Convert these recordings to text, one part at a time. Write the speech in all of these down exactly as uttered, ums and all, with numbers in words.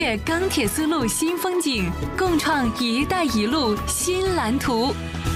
钢铁丝路新风景，共创“一带一路”新蓝图。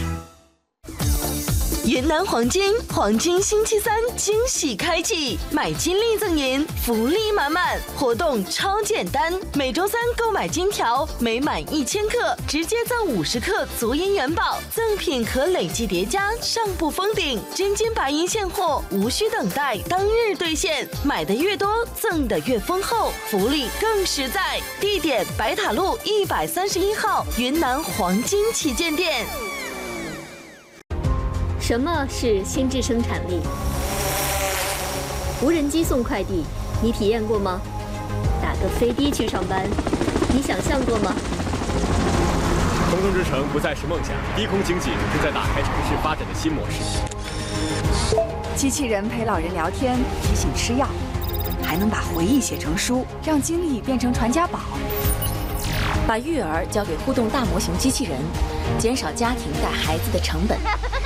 云南黄金黄金星期三惊喜开启，买金立赠银，福利满满，活动超简单。每周三购买金条，每满一千克直接赠五十克足银元宝，赠品可累计叠加，上不封顶。真金白银现货，无需等待，当日兑现。买的越多，赠的越丰厚，福利更实在。地点：白塔路一百三十一号云南黄金旗舰店。 什么是心智生产力？无人机送快递，你体验过吗？打个飞的去上班，你想象过吗？ 空中之城不再是梦想，低空经济正在打开城市发展的新模式。 机器人陪老人聊天，提醒吃药，还能把回忆写成书，让经历变成传家宝。 把育儿交给互动大模型机器人，减少家庭带孩子的成本。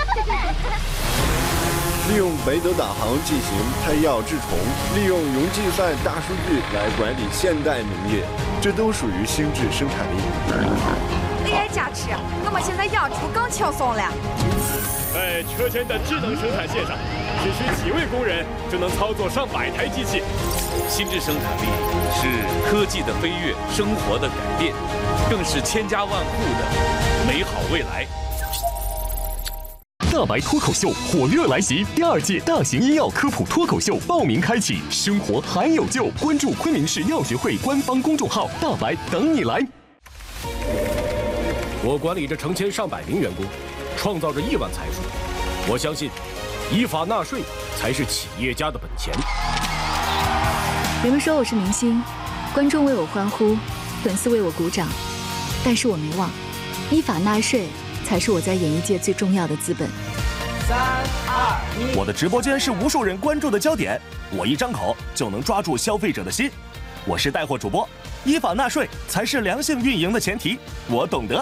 利用北斗导航进行胎药治虫，利用云计算大数据来管理现代农业，这都属于心智生产力。 A I 加持，我们现在养猪更轻松了。 在车间的智能生产线上，只需几位工人就能操作上百台机器。 心智生产力是科技的飞跃，生活的改变，更是千家万户的美好未来。 大白脱口秀火热来袭，第二届大型医药科普脱口秀报名开启，生活还有救！关注昆明市药学会官方公众号“大白”，等你来。 我管理着成千上百名员工，创造着亿万财富。我相信，依法纳税才是企业家的本钱。 人们说我是明星，观众为我欢呼，粉丝为我鼓掌，但是我没忘，依法纳税才是我在演艺界最重要的资本。 三二一， 我的直播间是无数人关注的焦点，我一张口就能抓住消费者的心。我是带货主播，依法纳税才是良性运营的前提，我懂得。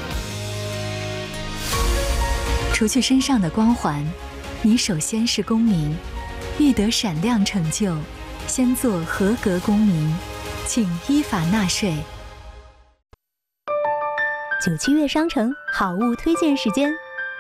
除去身上的光环，你首先是公民，欲得闪亮成就，先做合格公民，请依法纳税。 九七月商城好物推荐时间。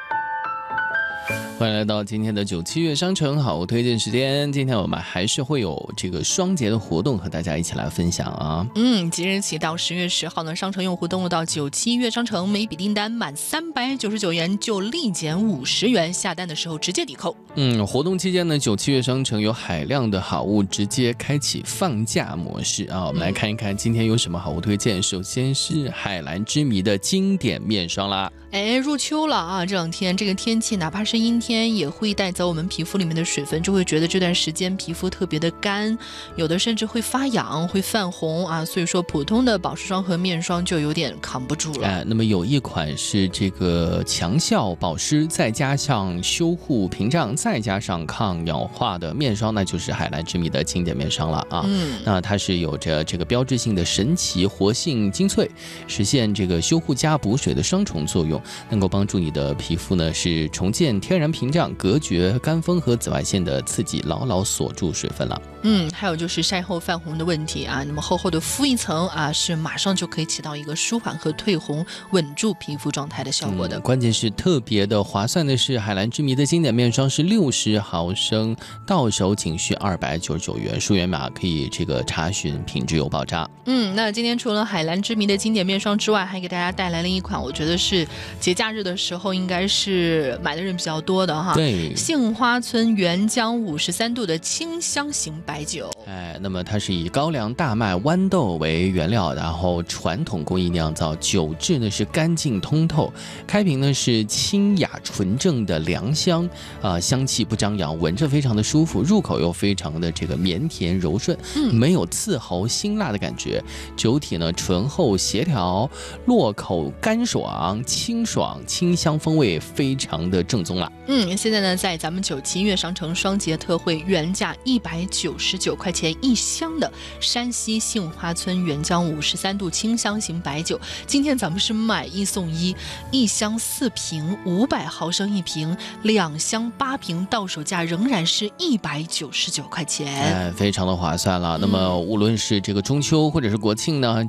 欢迎来到今天的九七月商城好物推荐时间。今天我们还是会有这个双节的活动和大家一起来分享啊。 嗯，即日起到十月十号呢，商城用户登录到九七月商城，每笔订单满三百九十九元就立减五十元，下单的时候直接抵扣。 嗯，活动期间呢，九七月商城有海量的好物直接开启放假模式啊。我们来看一看今天有什么好物推荐。首先是海蓝之谜的经典面霜啦。 哎，入秋了啊，这两天这个天气哪怕是阴天也会带走我们皮肤里面的水分，就会觉得这段时间皮肤特别的干，有的甚至会发痒会泛红啊，所以说普通的保湿霜和面霜就有点扛不住了。 哎，那么有一款是这个强效保湿再加上修护屏障再加上抗氧化的面霜，那就是海蓝之谜的经典面霜了啊。嗯，那它是有着这个标志性的神奇活性精粹，实现这个修护加补水的双重作用，能够帮助你的皮肤呢是重建天然屏障，隔绝干风和紫外线的刺激，牢牢锁住水分了。 嗯，还有就是晒后泛红的问题啊，那么厚厚的敷一层啊，是马上就可以起到一个舒缓和退红、稳住皮肤状态的效果的。 嗯、关键是特别的划算的是，海蓝之谜的经典面霜是六十毫升，到手仅需二百九十九元，数源码可以这个查询，品质有保障。 嗯，那今天除了海蓝之谜的经典面霜之外，还给大家带来了一款，我觉得是节假日的时候应该是买的人比较多的哈。 对， 杏花村原浆五十三度的清香型白酒。 哎，那么它是以高粱、大麦、豌豆为原料，然后传统工艺酿造，酒质呢是干净通透，开瓶呢是清雅纯正的良香啊、呃，香气不张扬，闻着非常的舒服，入口又非常的这个绵甜柔顺，嗯，没有刺喉辛辣的感觉，酒体呢醇厚协调，落口干爽清爽，清香风味非常的正宗了。 嗯，现在呢，在咱们九旗音乐商城双节特惠，原价一百九十九块钱一箱的山西杏花村原浆五十三度清香型白酒，今天咱们是买一送一，一箱四瓶，五百毫升一瓶，两箱八瓶，到手价仍然是一百九十九块钱， 哎，非常的划算了。那么无论是这个中秋或者是国庆呢，